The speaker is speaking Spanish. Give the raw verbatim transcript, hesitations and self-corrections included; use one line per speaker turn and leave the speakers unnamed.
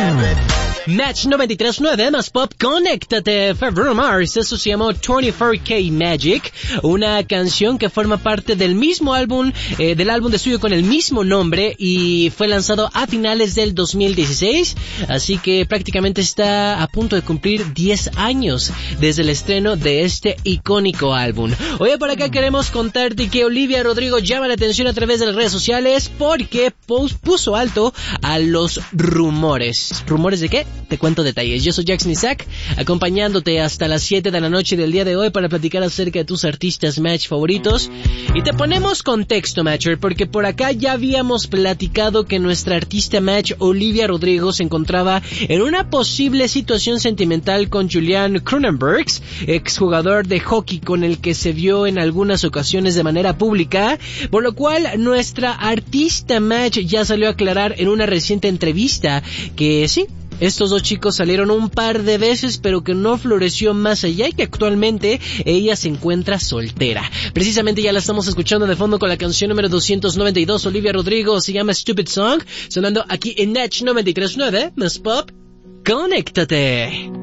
Match noventa y tres punto nueve más pop, conéctate. Bruno Mars, eso se llamó veinticuatro K Magic, una canción que forma parte del mismo álbum, eh, del álbum de estudio con el mismo nombre y fue lanzado a finales del dos mil dieciséis, así que prácticamente está a punto de cumplir diez años desde el estreno de este icónico álbum. Hoy por acá queremos contarte que Olivia Rodrigo llama la atención a través de las redes sociales porque puso alto a los rumores. ¿Rumores de qué? Te cuento detalles. Yo soy Jackson Isaac, acompañándote hasta las siete de la noche del día de hoy para platicar acerca de tus artistas match favoritos. Y te ponemos contexto, matcher, porque por acá ya habíamos platicado que nuestra artista match Olivia Rodrigo se encontraba en una posible situación sentimental con Julian Cronenbergs, exjugador de hockey con el que se vio en algunas ocasiones de manera pública, por lo cual nuestra artista match ya salió a aclarar en una reciente entrevista que sí, estos dos chicos salieron un par de veces, pero que no floreció más allá y que actualmente ella se encuentra soltera. Precisamente ya la estamos escuchando de fondo con la canción número doscientos noventa y dos, Olivia Rodrigo, se llama Stupid Song, sonando aquí en Match noventa y tres punto nueve, más pop, conéctate.